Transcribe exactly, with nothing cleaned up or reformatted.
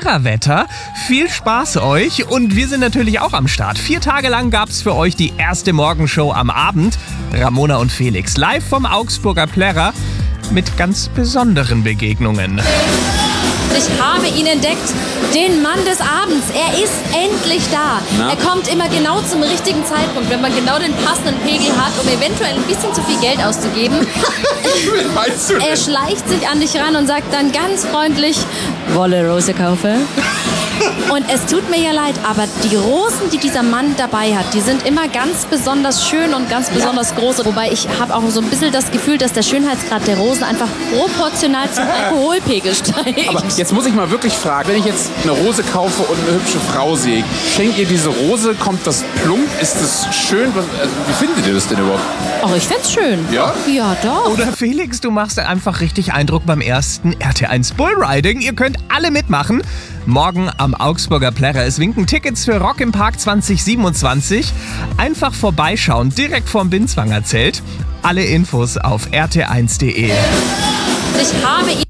Plärrer-Wetter. Viel Spaß euch und wir sind natürlich auch am Start. Vier Tage lang gab's für euch die erste Morgenshow am Abend. Ramona und Felix live vom Augsburger Plärrer mit ganz besonderen Begegnungen. Ich habe ihn entdeckt, den Mann des Abends. Er ist endlich da. Na? Er kommt immer genau zum richtigen Zeitpunkt, wenn man genau den passenden Pegel hat, um eventuell ein bisschen zu viel Geld auszugeben. Wen meinst du denn? Er schleicht sich an dich ran und sagt dann ganz freundlich, Wolle Rose kaufen. Und es tut mir ja leid, aber die Rosen, die dieser Mann dabei hat, die sind immer ganz besonders schön und ganz besonders groß. Wobei ich habe auch so ein bisschen das Gefühl, dass der Schönheitsgrad der Rosen einfach proportional zum Alkoholpegel steigt. Aber jetzt muss ich mal wirklich fragen, wenn ich jetzt eine Rose kaufe und eine hübsche Frau sehe, schenkt ihr diese Rose, kommt das plump, ist das schön? Was, also, wie findet ihr das denn überhaupt? Ach, ich find's schön. Ja? Ja, doch. Oder Felix, du machst einfach richtig Eindruck beim ersten R T eins Bullriding. Ihr könnt alle mitmachen. Morgen am Augsburger Plärrer. Es winken Tickets für Rock im Park zwanzig siebenundzwanzig. Einfach vorbeischauen, direkt vorm Binswanger Zelt. Alle Infos auf r t eins punkt d e. Ich habe ihn